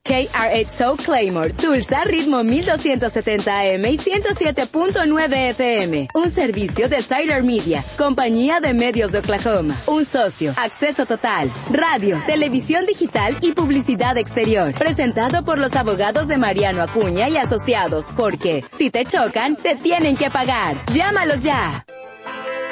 KRHO Claymore, Tulsa, ritmo 1270 AM y 107.9 FM. Un servicio de Siler Media, compañía de medios de Oklahoma. Un socio, acceso total, radio, televisión digital y publicidad exterior. Presentado por los abogados de Mariano Acuña y Asociados, porque si te chocan, te tienen que pagar. Llámalos ya.